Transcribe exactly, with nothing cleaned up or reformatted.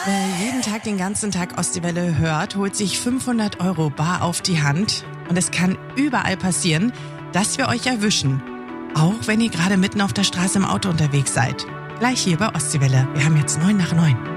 Wer jeden Tag den ganzen Tag Ostseewelle hört, holt sich fünfhundert Euro bar auf die Hand. Und es kann überall passieren, dass wir euch erwischen. Auch wenn ihr gerade mitten auf der Straße im Auto unterwegs seid. Gleich hier bei Ostseewelle. Wir haben jetzt neun nach neun.